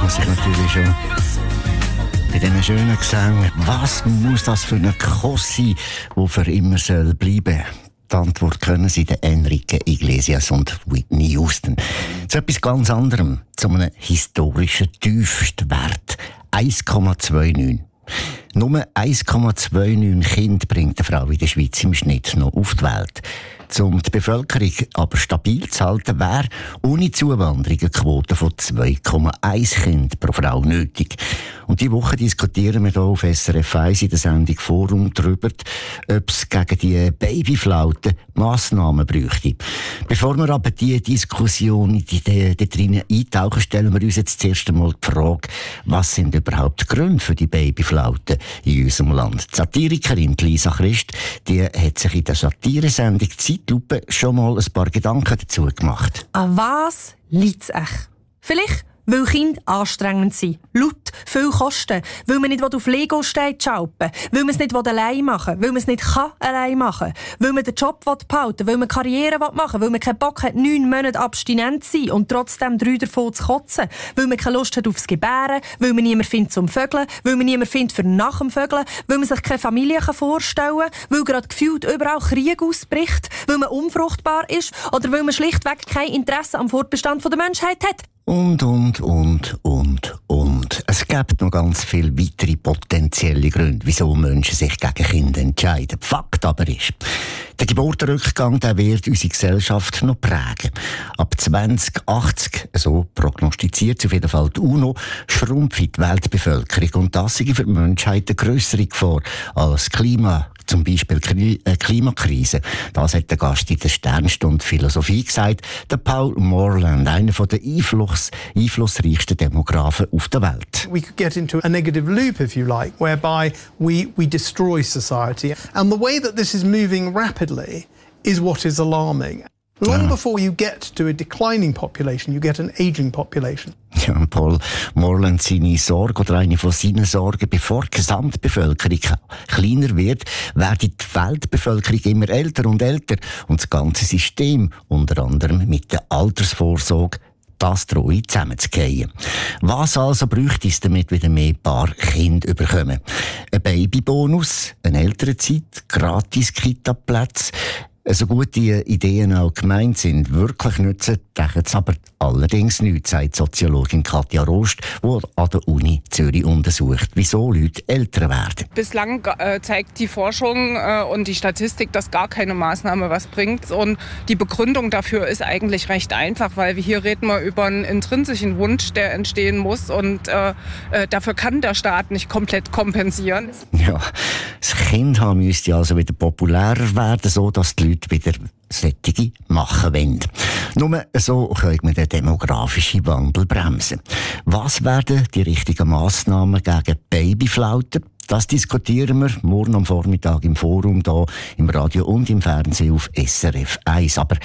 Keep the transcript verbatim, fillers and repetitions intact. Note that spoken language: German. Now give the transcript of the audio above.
muss ich natürlich schon bei diesen schönen Gesängen, was muss das für eine Kuss sein, die für immer soll bleiben? Die Antwort können Sie den Enrique Iglesias und Whitney Houston. Zu etwas ganz anderem, zu einem historischen Tiefstwert. eins Komma neunundzwanzig. Nur eins Komma neunundzwanzig Kinder bringt eine Frau in der Schweiz im Schnitt noch auf die Welt. Um die Bevölkerung aber stabil zu halten, wäre ohne Zuwanderung eine Quote von zwei Komma eins Kindern pro Frau nötig. Und diese Woche diskutieren wir hier auf S R F eins in der Sendung Forum darüber, ob es gegen die Babyflaute Massnahmen bräuchte. Bevor wir aber diese Diskussion da drinnen eintauchen, stellen wir uns jetzt zuerst einmal die Frage, was sind überhaupt die Gründe für die Babyflaute in unserem Land? Die Satirikerin Lisa Christ, die hat sich in der Satiresendung Zeitlupe schon mal ein paar Gedanken dazu gemacht. An was liegt es echt? Vielleicht, weil Kinder anstrengend sind, laut, viel kosten, weil man nicht auf Lego steht schalpen, weil man es nicht allein machen will, weil man es nicht kann allein machen, weil man den Job behalten will, weil man Karriere machen will, weil man keinen Bock hat, neun Monate abstinent zu sein und trotzdem drei davon zu kotzen, weil man keine Lust hat aufs Gebären, weil man niemanden findet zum Vögeln, weil man niemanden findet für nach dem Vögeln, weil man sich keine Familie vorstellen kann, weil gerade gefühlt überall Krieg ausbricht, weil man unfruchtbar ist oder weil man schlichtweg kein Interesse am Fortbestand der Menschheit hat. Und, und, und, und, und. Es gibt noch ganz viele weitere potenzielle Gründe, wieso Menschen sich gegen Kinder entscheiden. Fakt aber ist, der Geburtenrückgang, der wird unsere Gesellschaft noch prägen. Ab zwanzig achtzig, so prognostiziert auf jeden Fall die UNO, schrumpft die Weltbevölkerung. Und das ist für die Menschheit eine grössere Gefahr als Klima. Zum Beispiel die Klimakrise. Das hat der Gast in der Sternstunde Philosophie gesagt, der Paul Morland, einer der Einfluss, einflussreichsten Demografen auf der Welt. We could get into a negative loop, if you like, whereby we, we destroy society. And the way that this is moving rapidly is what is alarming. Long before you get to a declining population, you get an aging population. Ja, Paul Morland, seine Sorge oder eine von seinen Sorgen, bevor die Gesamtbevölkerung kleiner wird, wird die Weltbevölkerung immer älter und älter und das ganze System, unter anderem mit der Altersvorsorge, das drohe zusammenzugehen. Was also bräuchte es, damit wieder mehr Paar Kinder bekommen? Ein Babybonus, eine Elternzeit, gratis Kita-Plätze. So gute Ideen auch gemeint sind, wirklich nützen, denken es aber allerdings nicht, sagt die Soziologin Katja Rost, die an der Uni Zürich untersucht, wieso Leute älter werden. Bislang äh, zeigt die Forschung äh, und die Statistik, dass gar keine Maßnahme was bringt. Und die Begründung dafür ist eigentlich recht einfach, weil wir hier reden wir über einen intrinsischen Wunsch, der entstehen muss. Und äh, äh, dafür kann der Staat nicht komplett kompensieren. Ja, das Kind haben müsste also wieder populärer werden, so dass die Leute wieder solche machen wollen. Nur so können wir den demografischen Wandel bremsen. Was werden die richtigen Massnahmen gegen Babyflauten? Das diskutieren wir morgen am Vormittag im Forum, hier im Radio und im Fernsehen auf S R F eins. Aber